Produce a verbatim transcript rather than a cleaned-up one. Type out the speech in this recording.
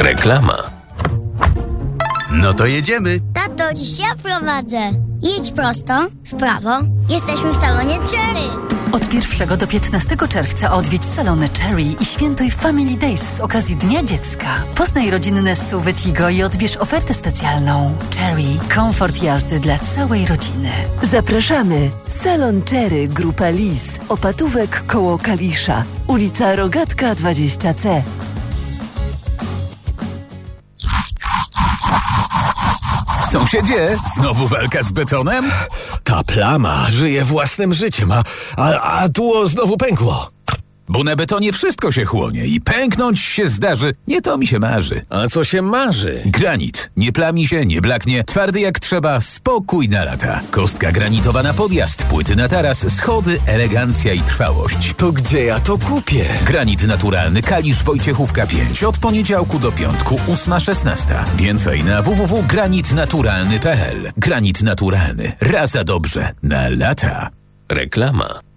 Reklama. No to jedziemy. Tato, dziś ja prowadzę. Jedź prosto, w prawo. Jesteśmy w salonie Cherry. Od pierwszego do piętnastego czerwca odwiedź salony Cherry i świętuj Family Days z okazji Dnia Dziecka. Poznaj rodzinne S U V Tigo i odbierz ofertę specjalną. Cherry. Komfort jazdy dla całej rodziny. Zapraszamy. Salon Cherry, Grupa Lis. Opatówek koło Kalisza. Ulica Rogatka dwadzieścia C. Sąsiedzie, znowu walka z betonem? Ta plama żyje własnym życiem, a, a, a tło znowu pękło. Bo na betonie wszystko się chłonie i pęknąć się zdarzy. Nie to mi się marzy. A co się marzy? Granit. Nie plami się, nie blaknie. Twardy jak trzeba, spokój na lata. Kostka granitowa na podjazd, płyty na taras, schody, elegancja i trwałość. To gdzie ja to kupię? Granit naturalny Kalisz Wojciechówka pięć. Od poniedziałku do piątku, ósma szesnasta. Więcej na w w w kropka granit naturalny kropka p l. Granit naturalny. Raz za dobrze. Na lata. Reklama.